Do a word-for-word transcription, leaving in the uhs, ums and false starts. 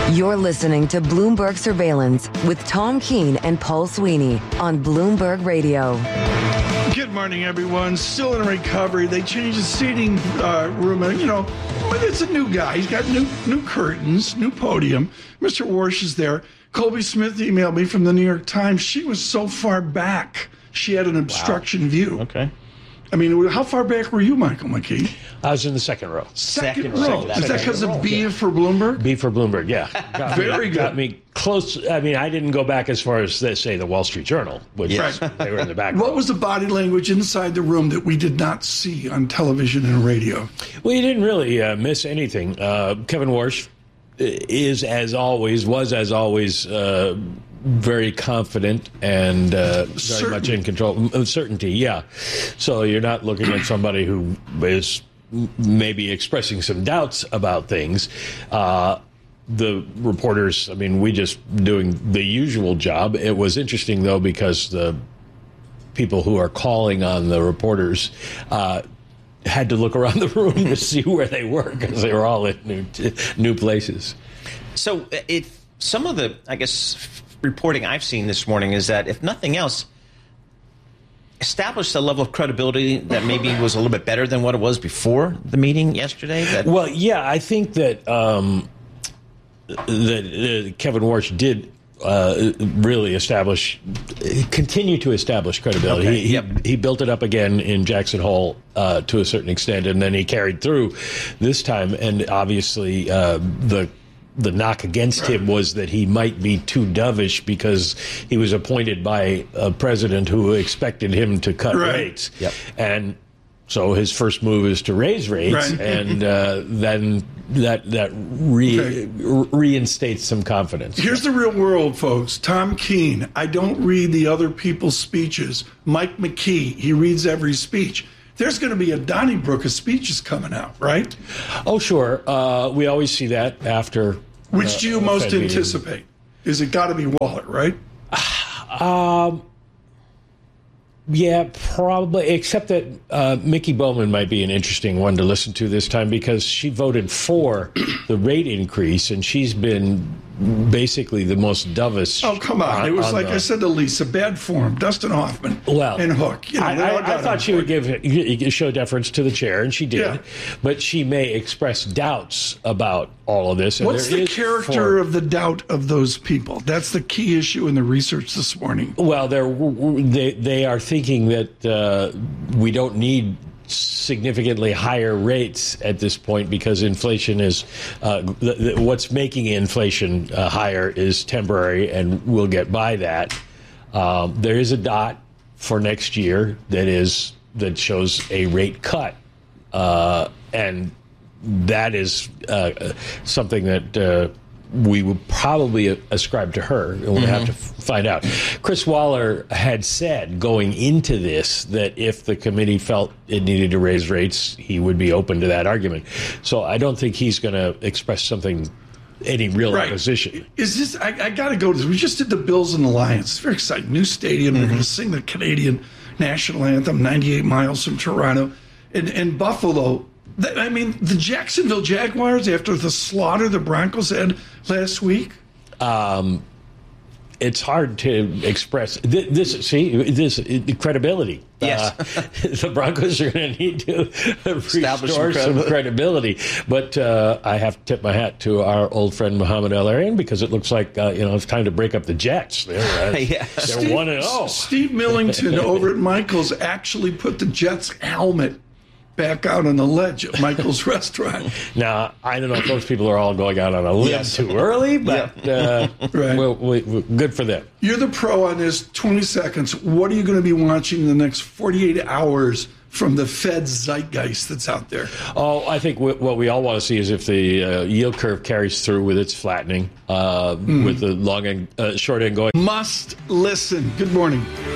You're listening to Bloomberg Surveillance with Tom Keene and Paul Sweeney on Bloomberg Radio. Good morning, everyone. Still in recovery. They changed the seating uh, room. And, you know, it's a new guy. He's got new new curtains, new podium. Mister Warsh is there. Colby Smith emailed me from the New York Times. She was so far back, she had an obstruction wow. view. Okay. I mean, how far back were you, Michael McKee? I was in the second row. Second, second row. row. Is that because of B for Bloomberg? B for Bloomberg, yeah. Got Very me, good. Got me close. I mean, I didn't go back as far as, say, the Wall Street Journal, which yes. they were in the back What row. was the body language inside the room that we did not see on television and radio? Well, you didn't really uh, miss anything. Uh, Kevin Warsh is, as always, was, as always, uh, very confident and uh, very Certain. much in control. Certainty, yeah. So you're not looking at somebody who is maybe expressing some doubts about things. Uh, the reporters, I mean, we just doing the usual job. It was interesting, though, because the people who are calling on the reporters uh, had to look around the room to see where they were because they were all in new, new places. So if some of the, I guess, reporting I've seen this morning is that, if nothing else, established a level of credibility that maybe was a little bit better than what it was before the meeting yesterday. That- well, yeah, I think that um, that uh, Kevin Warsh did uh, really establish, continue to establish credibility. Okay, he, yep. he he built it up again in Jackson Hole uh, to a certain extent, and then he carried through this time. And obviously, uh, the The knock against him was that he might be too dovish because he was appointed by a president who expected him to cut right. rates. Yep. And so his first move is to raise rates, right. and uh, then that that re- okay. reinstates some confidence. Here's the real world, folks. Tom Keene. I don't read the other people's speeches. Mike McKee, he reads every speech. There's going to be a Donnybrook of speeches coming out, right? Oh, sure. Uh, we always see that after. Which uh, do you most Fed anticipate? Meeting. Is it got to be Waller, right? Um. Yeah, probably, except that uh, Mickey Bowman might be an interesting one to listen to this time because she voted for the rate increase, and she's been basically the most dovish. Oh, come on. on it was on like the, I said to Lisa, bad form, Dustin Hoffman well, and Hook. You know, I, they all I, got I thought she would give show deference to the chair, and she did. Yeah. But she may express doubts about all of this. And What's there the is character for, of the doubt of those people? That's the key issue in the research this morning. Well, they're, they they are thinking that uh, we don't need significantly higher rates at this point because inflation is uh, th- th- what's making inflation uh, higher is temporary, and we'll get by that. Um, there is a dot for next year that is that shows a rate cut, uh, and that is uh, something that uh, we would probably ascribe to her, and we'll mm-hmm. have to f- find out. Chris Waller had said going into this that if the committee felt it needed to raise rates, he would be open to that argument. So I don't think he's going to express something, any real right. opposition. Is this? I, I got to go to this. We just did the Bills and the Lions. It's very exciting. New stadium. Mm-hmm. They're going to sing the Canadian national anthem, ninety-eight miles from Toronto. In, in Buffalo, I mean, the Jacksonville Jaguars, after the slaughter the Broncos had last week? Um, it's hard to express this. See, this credibility. Yes. Uh, the Broncos are going to need to Establish restore some some credibility. But uh, I have to tip my hat to our old friend Mohamed El-Erian because it looks like uh, you know it's time to break up the Jets. They're, uh, yeah. they're Steve, one and oh. Steve Millington over at Michael's actually put the Jets helmet back out on the ledge at Michael's restaurant. Now, I don't know if those people are all going out on a limb Yes. too early, but uh, Right. well, we, we, good for them. You're the pro on this. twenty seconds. What are you going to be watching in the next forty-eight hours from the Fed's zeitgeist that's out there? Oh, I think w- what we all want to see is if the uh, yield curve carries through with its flattening, uh, mm. with the long and uh, short end going. Must listen. Good morning.